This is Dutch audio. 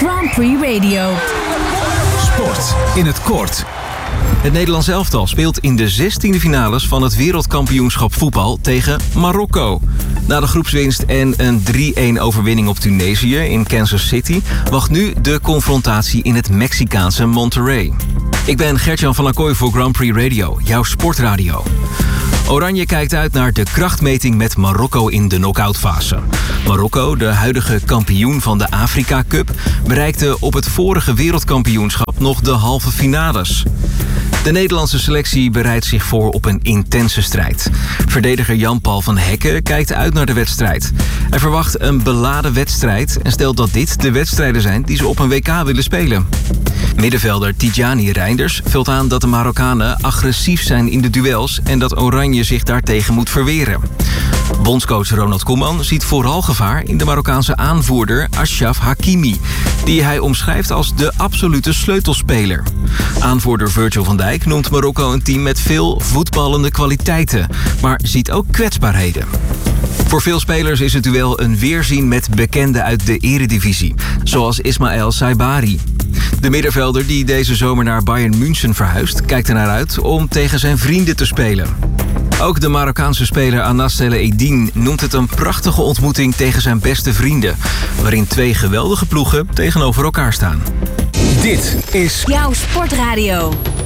Grand Prix Radio. Sport in het kort. Het Nederlands elftal speelt in de 16e finales van het wereldkampioenschap voetbal tegen Marokko. Na de groepswinst en een 3-1 overwinning op Tunesië in Kansas City wacht nu de confrontatie in het Mexicaanse Monterrey. Ik ben Gert-Jan van Acquoy voor Grand Prix Radio, jouw sportradio. Oranje kijkt uit naar de krachtmeting met Marokko in de knock-outfase. Marokko, de huidige kampioen van de Afrika Cup, bereikte op het vorige wereldkampioenschap nog de halve finales. De Nederlandse selectie bereidt zich voor op een intense strijd. Verdediger Jan-Paul van Hekken kijkt uit naar de wedstrijd. Hij verwacht een beladen wedstrijd en stelt dat dit de wedstrijden zijn die ze op een WK willen spelen. Middenvelder Tidjani Reinders vult aan dat de Marokkanen agressief zijn in de duels en dat Oranje zich daartegen moet verweren. Bondscoach Ronald Koeman ziet vooral gevaar in de Marokkaanse aanvoerder Achraf Hakimi, die hij omschrijft als de absolute sleutelspeler. Aanvoerder Virgil van Dijk noemt Marokko een team met veel voetballende kwaliteiten, maar ziet ook kwetsbaarheden. Voor veel spelers is het duel een weerzien met bekenden uit de eredivisie, zoals Ismaël Saibari. De middenvelder die deze zomer naar Bayern München verhuist, kijkt ernaar uit om tegen zijn vrienden te spelen. Ook de Marokkaanse speler Anas Eddine noemt het een prachtige ontmoeting tegen zijn beste vrienden, waarin twee geweldige ploegen tegenover elkaar staan. Dit is jouw sportradio.